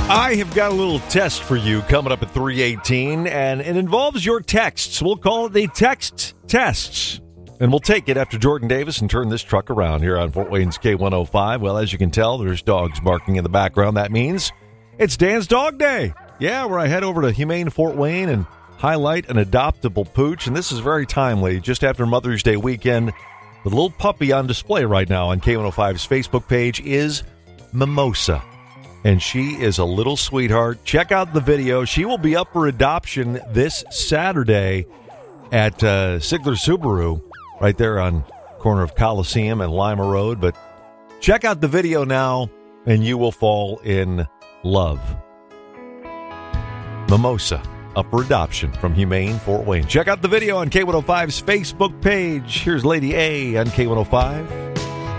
I have got a little test for you coming up at 3:18, and it involves your texts. We'll call it the text tests, and we'll take it after Jordan Davis and turn this truck around here on Fort Wayne's K105. Well, as you can tell, there's dogs barking in the background. That means it's Dan's Dog Day. Yeah, where I head over to Humane Fort Wayne and highlight an adoptable pooch, and this is very timely, just after Mother's Day weekend. The little puppy on display right now on K105's Facebook page is Mimosa. And she is a little sweetheart. Check out the video. She will be up for adoption this Saturday at Sigler Subaru, right there on corner of Coliseum and Lima Road. But check out the video now, and you will fall in love. Mimosa, up for adoption from Humane Fort Wayne. Check out the video on K105's Facebook page. Here's Lady A on K105.